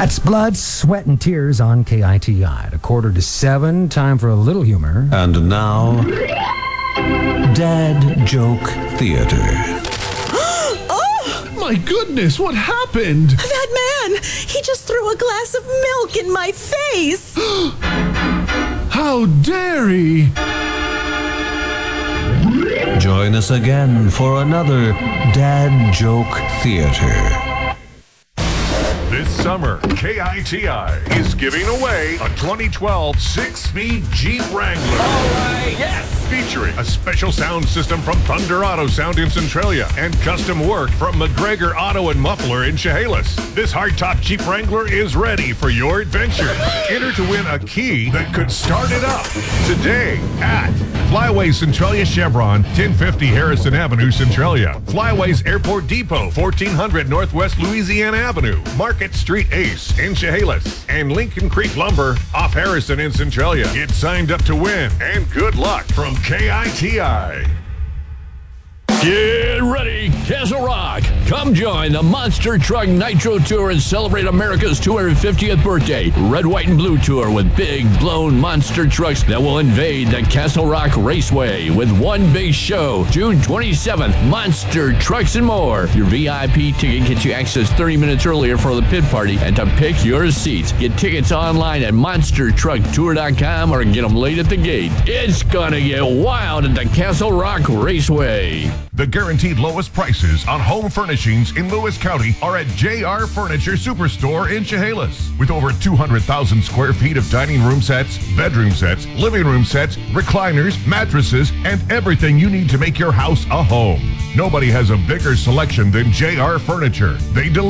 That's Blood, Sweat, and Tears on KITI at 6:45. Time for a little humor. And now, Dad Joke Theater. Oh, my goodness, what happened? That man, he just threw a glass of milk in my face. How dare he? Join us again for another Dad Joke Theater. This summer, KITI is giving away a 2012 6-speed Jeep Wrangler. All right, yes! Featuring a special sound system from Thunder Auto Sound in Centralia and custom work from McGregor Auto and Muffler in Chehalis. This hardtop Jeep Wrangler is ready for your adventure. Enter to win a key that could start it up today at Flyways Centralia Chevron, 1050 Harrison Avenue, Centralia. Flyways Airport Depot, 1400 Northwest Louisiana Avenue. Market Street Ace in Chehalis. And Lincoln Creek Lumber off Harrison in Centralia. Get signed up to win, and good luck from KITI. Get ready, Castle Rock. Come join the Monster Truck Nitro Tour and celebrate America's 250th birthday. Red, white, and blue tour with big, blown monster trucks that will invade the Castle Rock Raceway with one big show. June 27th, Monster Trucks and more. Your VIP ticket gets you access 30 minutes earlier for the pit party and to pick your seats. Get tickets online at monstertrucktour.com or get them late at the gate. It's gonna get wild at the Castle Rock Raceway. The guaranteed lowest prices on home furnishings in Lewis County are at JR Furniture Superstore in Chehalis. With over 200,000 square feet of dining room sets, bedroom sets, living room sets, recliners, mattresses, and everything you need to make your house a home. Nobody has a bigger selection than JR Furniture. They deliver